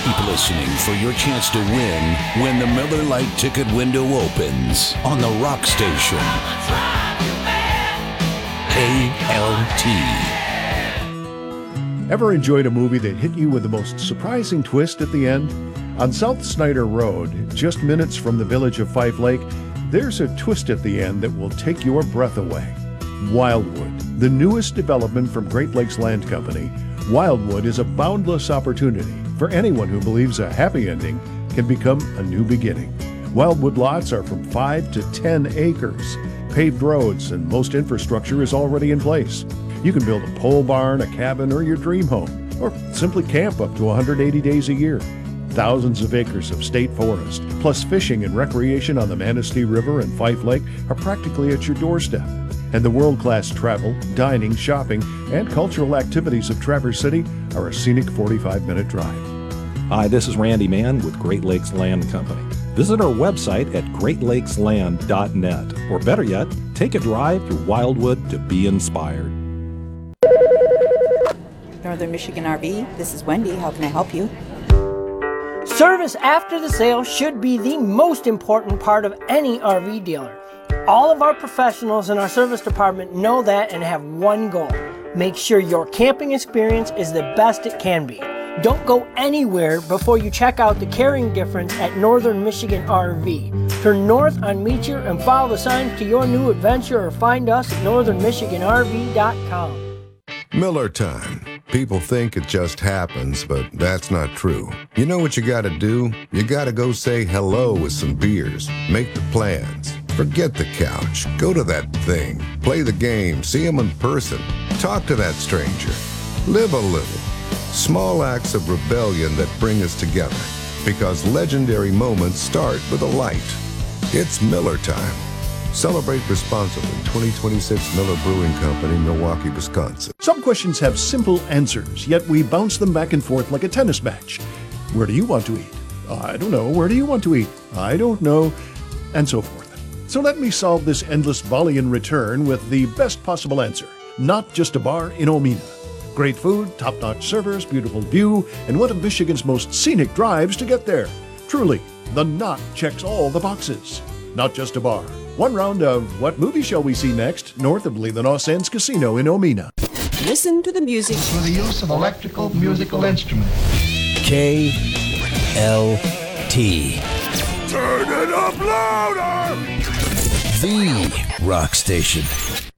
Keep listening for your chance to win when the Miller Lite ticket window opens on the Rock Station. KLT. Ever enjoyed a movie that hit you with the most surprising twist at the end? On South Snyder Road, just minutes from the village of Fife Lake, there's a twist at the end that will take your breath away. Wildwood, the newest development from Great Lakes Land Company. Wildwood is a boundless opportunity for anyone who believes a happy ending can become a new beginning. Wildwood lots are from 5 to 10 acres. Paved roads and most infrastructure is already in place. You can build a pole barn, a cabin, or your dream home, or simply camp up to 180 days a year. Thousands of acres of state forest, plus fishing and recreation on the Manistee River and Fife Lake are practically at your doorstep. And the world-class travel, dining, shopping, and cultural activities of Traverse City are a scenic 45-minute drive. Hi, this is Randy Mann with Great Lakes Land Company. Visit our website at greatlakesland.net, or better yet, take a drive through Wildwood to be inspired. Northern Michigan RV, this is Wendy. How can I help you? Service after the sale should be the most important part of any RV dealer. All of our professionals in our service department know that and have one goal: make sure your camping experience is the best it can be. Don't go anywhere before you check out the caring difference at Northern Michigan RV. Turn north on Meecher and follow the signs to your new adventure, or find us at northernmichiganrv.com. Miller time. People think it just happens, but that's not true. You know what you gotta do? You gotta go say hello with some beers. Make the plans. Forget the couch. Go to that thing. Play the game. See him in person. Talk to that stranger. Live a little. Small acts of rebellion that bring us together. Because legendary moments start with a light. It's Miller time. Celebrate responsibly. 2026 Miller Brewing Company, Milwaukee, Wisconsin. Some questions have simple answers, yet we bounce them back and forth like a tennis match. Where do you want to eat? I don't know. Where do you want to eat? I don't know. And so forth. So let me solve this endless volley in return with the best possible answer. Not Just a Bar in Omena. Great food, top-notch servers, beautiful view, and one of Michigan's most scenic drives to get there. Truly, the Knot checks all the boxes. Not Just a Bar. One round of What Movie Shall We See Next, north of Leelanau Sands Casino in Omena. Listen to the music through the use of electrical musical instruments. KLT. Turn it up louder! The Rock Station.